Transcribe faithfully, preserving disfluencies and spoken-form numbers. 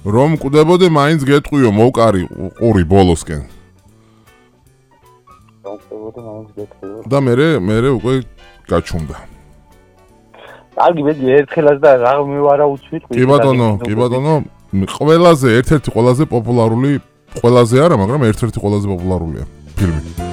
რომ მკვდებოდე მაინც გეტყვიო მოვკარი ყური ბოლოსკენ. რომ მკვდებოდე მაინც გეტყვიო. და მე მე უკვე გაჩუმდა. კარგი, მედი ერთხელაც და რა მე ვარა უცვით. კი ბატონო, კი ბატონო, ყველაზე ერთ-ერთი ყველაზე პოპულარული ყველაზე არა, მაგრამ ერთ-ერთი ყველაზე პოპულარულია ფილმი.